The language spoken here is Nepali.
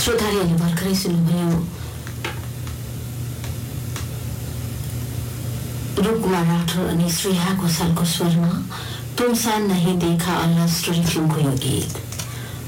श्रोताले भर्खरै सुन्नुभयो रूपकुमार राठौर अनि श्रेया घोषालको स्वरमा तुमसा नहीं देखा अल्लाह स्टोरी फिल्मको यो गीत।